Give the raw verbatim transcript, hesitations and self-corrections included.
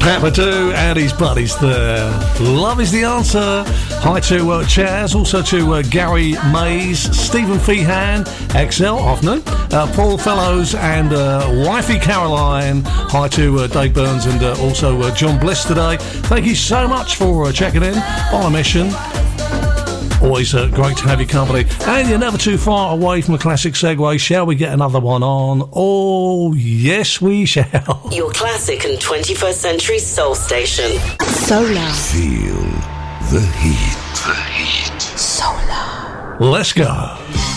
Papadu and his buddies there. Love is the answer. Hi to uh, Chaz, also to uh, Gary Mays, Stephen Feehan, X L, afternoon, uh, Paul Fellows and uh, wifey Caroline. Hi to uh, Dave Burns and uh, also uh, John Bliss today. Thank you so much for uh, checking in on a mission. Always uh, great to have your company. And you're never too far away from a classic segue. Shall we get another one on? Oh, yes, we shall. Your classic and twenty-first century soul station. Solar. Feel the heat. The heat. Solar. Let's go.